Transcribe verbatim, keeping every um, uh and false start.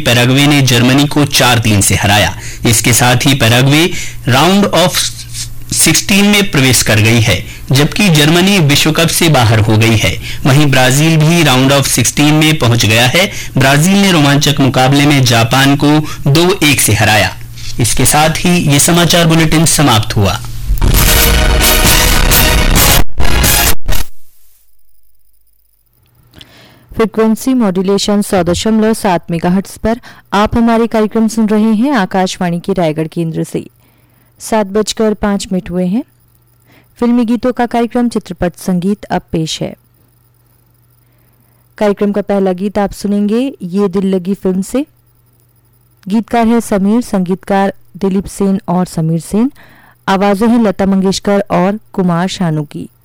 Paraguay ने Germany को चार तीन से हराया। इसके साथ ही पैराग्वे राउंड ऑफ सोलह में प्रवेश कर गई है, जबकि जर्मनी विश्व कप से बाहर हो गई है। वहीं ब्राजील भी राउंड ऑफ सोलह में पहुंच गया है। ब्राजील ने रोमांचक मुकाबले में जापान को दो एक से हराया। इसके साथ ही ये समाचार बुलेटिन समाप्त हुआ। फ्रीक्वेंसी मॉड्यूलेशन सौ दशमलव सात मेगाहर्ट्ज पर आप हमारे कार्यक्रम सुन रहे हैं आकाशवाणी के रायगढ़ केंद्र से। सात बजकर पांच मिनट हुए हैं। फिल्मी गीतों का कार्यक्रम चित्रपट संगीत अब पेश है। कार्यक्रम का पहला गीत आप सुनेंगे ये दिल लगी फिल्म से। गीतकार है समीर, संगीतकार दिलीप सेन और समीर सेन, आवाजें हैं लता मंगेशकर और कुमार शानू की।